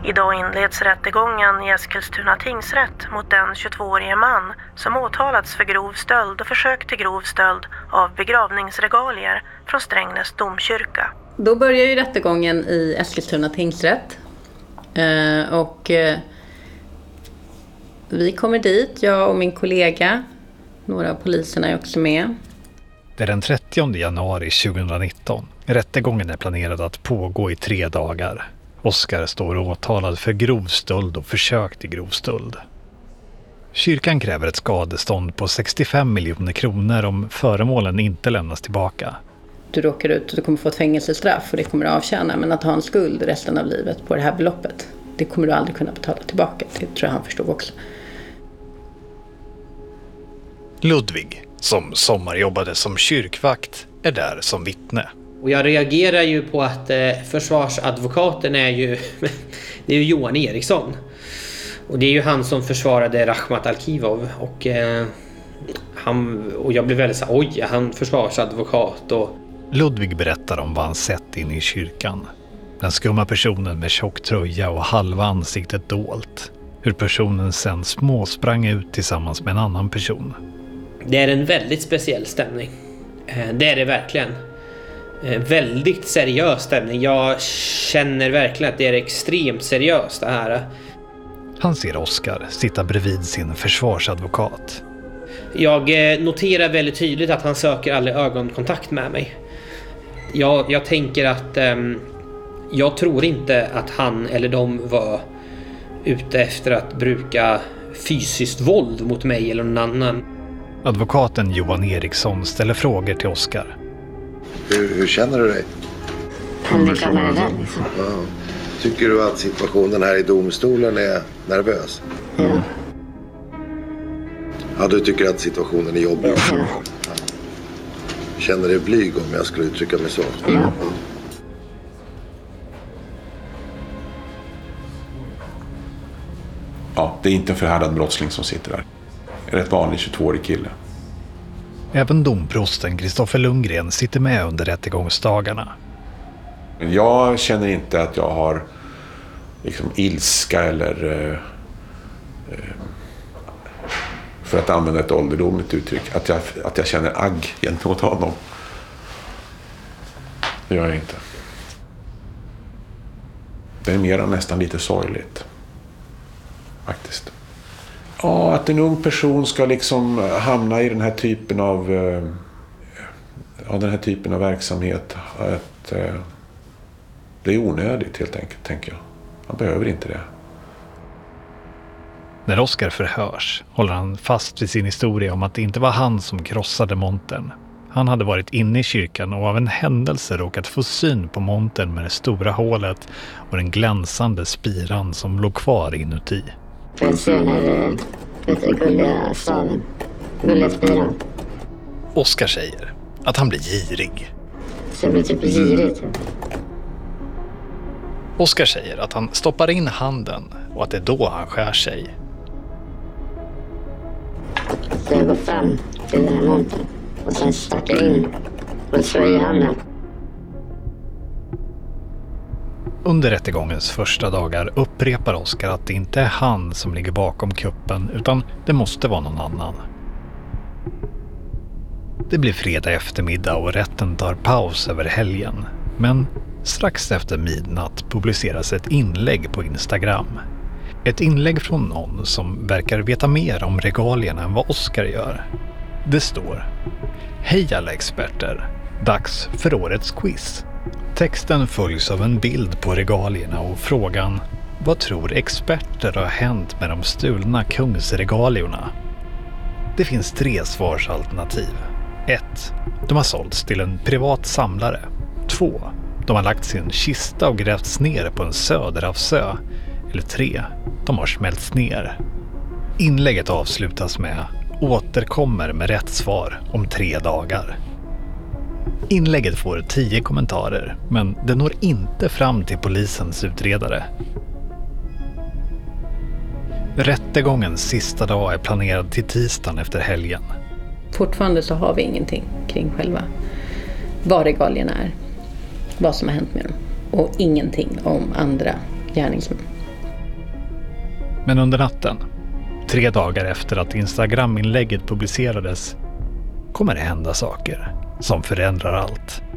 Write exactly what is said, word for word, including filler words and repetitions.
Idag inleds rättegången i Eskilstuna tingsrätt mot den tjugotvåårige man som åtalats för grov stöld och försök till grov stöld av begravningsregalier från Strängnäs domkyrka. Då börjar ju rättegången i Eskilstuna tingsrätt. Eh, och eh, vi kommer dit, jag och min kollega. Några av poliserna är också med. Det är den trettionde januari tjugonitton. Rättegången är planerad att pågå i tre dagar. Oskar står åtalad för grov stöld och försök till grov stöld. Kyrkan kräver ett skadestånd på sextiofem miljoner kronor om föremålen inte lämnas tillbaka. Du råkar ut och du kommer få ett fängelsestraff och det kommer du avtjäna. Men att ha en skuld resten av livet på det här beloppet, det kommer du aldrig kunna betala tillbaka. Det tror jag han förstod också. Ludvig, som sommarjobbade som kyrkvakt, är där som vittne. Och jag reagerar ju på att eh, försvarsadvokaten är ju, det är ju Johan Eriksson. Och det är ju han som försvarade Rakhmat Alkivov. Och, eh, han, och jag blev väldigt så oj, han försvarsadvokat. Och... Ludvig berättar om vad han sett in i kyrkan. Den skumma personen med tjock tröja och halva ansiktet dolt. Hur personen sen småsprang ut tillsammans med en annan person. Det är en väldigt speciell stämning. Eh, det är det verkligen. Väldigt seriös stämning. Jag känner verkligen att det är extremt seriöst det här. Han ser Oskar sitta bredvid sin försvarsadvokat. Jag noterar väldigt tydligt att han söker aldrig ögonkontakt med mig. Jag, jag tänker att um, jag tror inte att han eller de var ute efter att bruka fysiskt våld mot mig eller någon annan. Advokaten Johan Eriksson ställer frågor till Oskar. Hur, hur känner du dig? Det kan vara rädd. Ja. Tycker du att situationen här i domstolen är nervös? Ja. Ja, du tycker att situationen är jobbig? Ja. Ja. Känner dig blyg om jag skulle uttrycka mig så? Ja. Ja, det är inte en förhärdad brottsling som sitter där. En rätt vanlig tjugotvåårig kille. Även domprosten Kristoffer Lundgren sitter med under rättegångsdagarna. Jag känner inte att jag har liksom ilska eller eh, för att använda ett ålderdomligt uttryck att jag, att jag känner agg gentemot honom. Det gör jag inte. Det är mer nästan lite sorgligt faktiskt. Ja, att en ung person ska liksom hamna i den här typen av ja, den här typen av verksamhet. Att, det är onödigt helt enkelt, tänker jag. Man behöver inte det. När Oskar förhörs håller han fast vid sin historia om att det inte var han som krossade montern. Han hade varit inne i kyrkan och av en händelse råkat få syn på montern med det stora hålet och den glänsande spiran som låg kvar inuti. Jag ser när det gulliga staven, gulliga spiran. Oskar säger att han blir girig. Så jag blir typ girig. Oskar säger att han stoppar in handen och att det är då han skär sig. Så jag går fram till den här montern och sen stackar in och slår i handen. Under rättegångens första dagar upprepar Oskar att det inte är han som ligger bakom kuppen utan det måste vara någon annan. Det blir fredag eftermiddag och rätten tar paus över helgen. Men strax efter midnatt publiceras ett inlägg på Instagram. Ett inlägg från någon som verkar veta mer om regalierna än vad Oskar gör. Det står: Hej alla experter, dags för årets quiz. Texten följs av en bild på regalierna och frågan: vad tror experter har hänt med de stulna kungsregalierna? Det finns tre svarsalternativ. ett. De har sålts till en privat samlare. två. De har lagt sin kista och grävts ner på en söderhavsö. Eller tre. De har smälts ner. Inlägget avslutas med: återkommer med rätt svar om tre dagar. Inlägget får tio kommentarer, men det når inte fram till polisens utredare. Rättegångens sista dag är planerad till tisdagen efter helgen. Fortfarande så har vi ingenting kring själva vad regalierna är, vad som har hänt med dem. Och ingenting om andra gärningsmän. Men under natten, tre dagar efter att Instagram-inlägget publicerades, kommer det hända saker som förändrar allt.